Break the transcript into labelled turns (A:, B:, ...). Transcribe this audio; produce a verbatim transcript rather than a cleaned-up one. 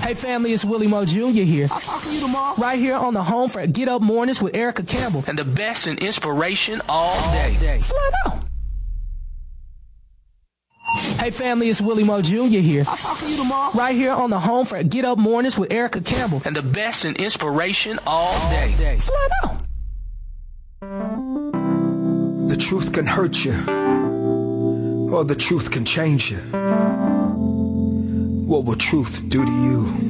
A: Hey family, it's Willie Mo Junior here.
B: I'll talk to you tomorrow.
A: Right here on the home for Get Up Mornings with Erica Campbell.
C: And the best in inspiration all day.
A: Flat out. Hey family, it's Willie Mo Junior here.
B: I'll talk to you tomorrow.
A: Right here on the home for Get Up Mornings with Erica Campbell.
C: And the best in inspiration all day.
A: Flat out.
D: The truth can hurt you, or the truth can change you. What will truth do to you?